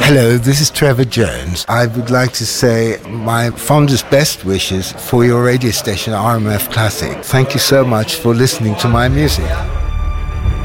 Hello, this is Trevor Jones. I would like to say my fondest best wishes for your radio station RMF Classic. Thank you so much for listening to my music.